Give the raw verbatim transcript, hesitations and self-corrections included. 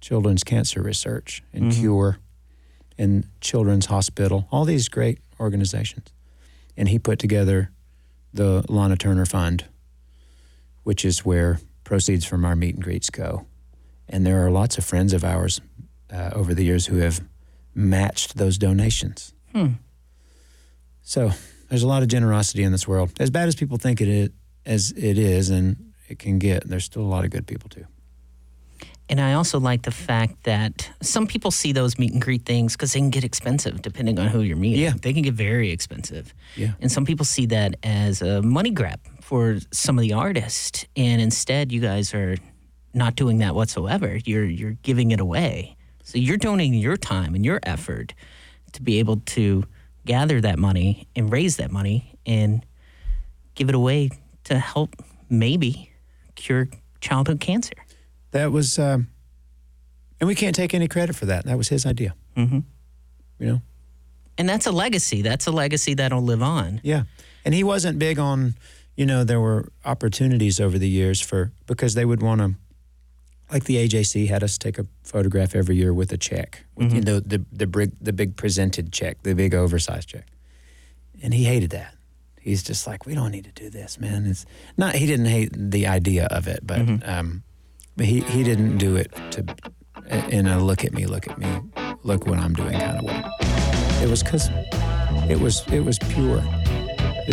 children's cancer research and Mm-hmm. cure and Children's Hospital, all these great organizations. And he put together the Lana Turner Fund, which is where proceeds from our meet and greets go. And there are lots of friends of ours uh, over the years who have matched those donations. Hmm. So there's a lot of generosity in this world. As bad as people think it is, as it is and it can get, there's still a lot of good people too. And I also like the fact that some people see those meet and greet things because they can get expensive depending on who you're meeting. Yeah. They can get very expensive. Yeah. And some people see that as a money grab for some of the artists. And instead, you guys are not doing that whatsoever. You're you're giving it away. So you're donating your time and your effort to be able to gather that money and raise that money and give it away to help maybe cure childhood cancer. That was, um, and we can't take any credit for that. That was his idea. Mm-hmm. You know? And that's a legacy. That's a legacy that'll live on. Yeah. And he wasn't big on, you know, there were opportunities over the years for, because they would want to, like the A J C had us take a photograph every year with a check, with, Mm-hmm. you know, the, the, big, the big presented check, the big oversized check. And he hated that. He's just like, we don't need to do this, man. It's not, he didn't hate the idea of it, but, Mm-hmm. um, but he, he didn't do it to, in a look at me, look at me, look what I'm doing kind of way. It was because it was, it was pure.